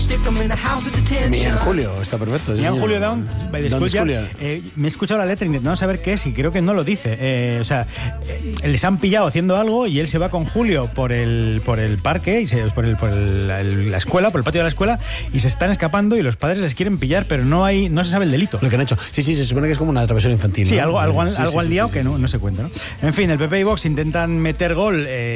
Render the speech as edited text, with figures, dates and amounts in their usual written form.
Mía en Julio, está perfecto. Mía en Julio Down by the Schoolyard. Me he escuchado la letra intentando saber qué es y creo que no lo dice. Les han pillado haciendo algo y él se va con Julio por el parque, por la escuela, por el patio de la escuela, y se están escapando y los padres les quieren pillar, pero no se sabe el delito. Lo que han hecho. Sí, se supone que es como una travesura infantil. Sí, ¿no? algo han liado que no se cuenta, ¿no? En fin, el PP y Vox intentan meter gol